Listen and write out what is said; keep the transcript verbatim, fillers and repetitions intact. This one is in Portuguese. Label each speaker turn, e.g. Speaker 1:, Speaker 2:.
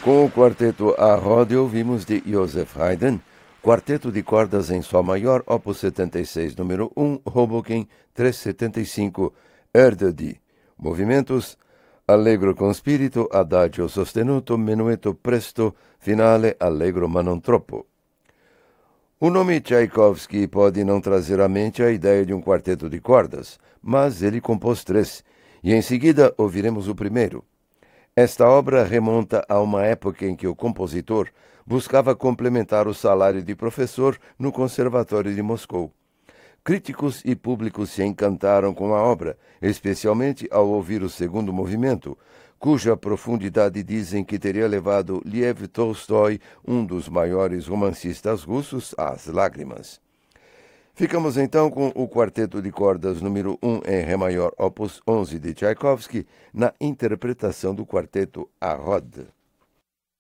Speaker 1: Com o quarteto A Rode ouvimos de Joseph Haydn, quarteto de cordas em Sol maior, opus setenta e seis, número um, Hoboken trezentos e setenta e cinco, Erdödy. Movimentos: Allegro con spirito, adagio sostenuto, menuetto presto, finale, allegro ma non troppo. O nome Tchaikovsky pode não trazer à mente a ideia de um quarteto de cordas, mas ele compôs três, e em seguida ouviremos o primeiro. Esta obra remonta a uma época em que o compositor buscava complementar o salário de professor no Conservatório de Moscou. Críticos e públicos se encantaram com a obra, especialmente ao ouvir o segundo movimento, cuja profundidade dizem que teria levado Lev Tolstói, um dos maiores romancistas russos, às lágrimas. Ficamos então com o quarteto de cordas número um em Ré maior, opus onze de Tchaikovsky, na interpretação do quarteto A Rode.